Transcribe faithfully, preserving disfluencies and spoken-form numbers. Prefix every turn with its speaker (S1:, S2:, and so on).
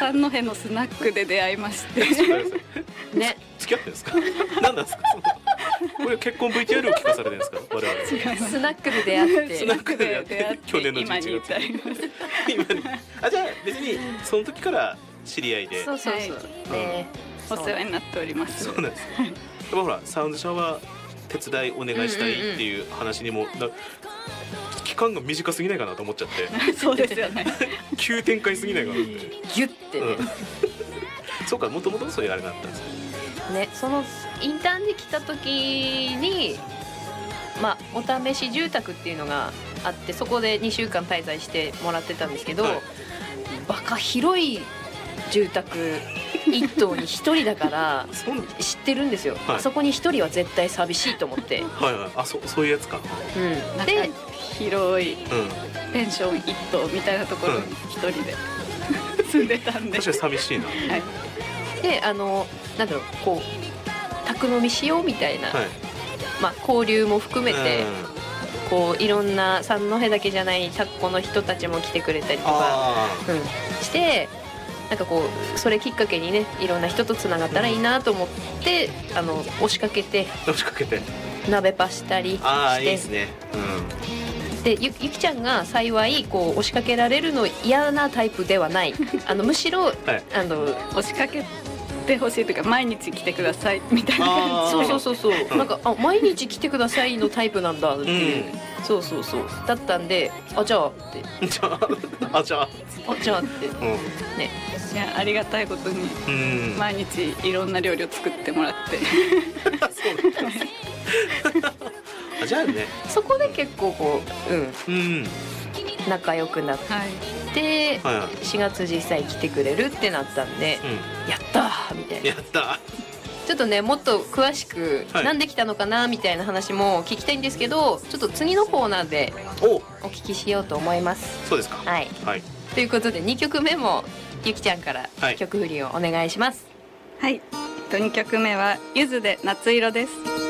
S1: 三戸のスナックで出会いまして
S2: ね、
S3: 付き合ってんですか何なんですかこれ結婚 ブイティーアール を聞かされてるんですか我々。
S1: 違います。
S2: スナックで出会って
S3: スナックで出会って去年の
S1: 今に
S3: じゅういちがつ
S1: 至ります
S3: 今にあじゃあ別にその時から知り合いで。
S2: そうそうそう、
S1: はい
S2: ね、
S1: お世話になっております。
S3: そうなんですね。でもほらサウンドシャワー手伝いお願いしたいっていう話にも、な期間が短すぎないかなと思っちゃって
S1: そうですよね
S3: 急展開すぎないかなって
S2: ギュッてね、
S3: うんそうか、もともとそういうあれだったんですね。
S2: ね、そのインターンで来た時に、まあ、お試し住宅っていうのがあって、そこでにしゅうかん滞在してもらってたんですけど、
S3: はい、
S2: バカ広い住宅一棟に一人だから知ってるんですよ、
S3: はい、
S2: あそこに一人は絶対寂しいと思って
S3: はいはい、あ、そ、そういうやつか、
S2: うん、
S1: で広い
S3: うん、
S1: ペンション一棟みたいなところに一人で、うん、住んでたんで、
S3: 確かに寂しいな、はい、
S2: で、あのなんだろう、こう宅飲みしようみたいな、
S3: はい、ま
S2: あ、交流も含めて、うん、こういろんな三戸だけじゃないタッコの人たちも来てくれたりとか、うん、して、なんかこうそれきっかけにね、いろんな人とつながったらいいなと思って、あの押しかけて
S3: 押しかけて
S2: 鍋パしたりして、
S3: あーいいですね、
S2: うん、で ゆ, ゆきちゃんが幸いこう押しかけられるの嫌なタイプではないあのむしろ、はい、あの
S1: 押しかけてほしいというか、毎日来てくださいみたいな感じ。
S2: そうそうそうそう、うん、なんかあ毎日来てくださいのタイプなんだっていう、うん、そうそうそうだったんで、あじゃあって
S3: じゃああじゃあ
S2: あじゃあって、うん、ね、
S1: いやありがたいことに毎日いろんな料理を作ってもらって
S3: そうなんですあじゃあね、
S2: そこで結構こう、うん
S3: うん、
S2: 仲良くなって、はいはい、しがつ実際来てくれるってなったんで、うん、やったーみたいな、
S3: やった
S2: ちょっとねもっと詳しく、はい、なんで来たのかなみたいな話も聞きたいんですけど、ちょっと次のコーナーでお聞きしようと思います。
S3: そうですか、
S2: はい、はい、ということでにきょくめもゆきちゃんから曲振りをお願いします。
S1: はい、はい、にきょくめはゆずで夏色です。